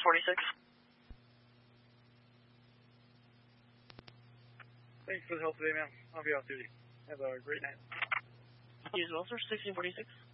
1646. Thanks for the help today, man. I'll be off duty. Have a great night. You as well, sir. 1646.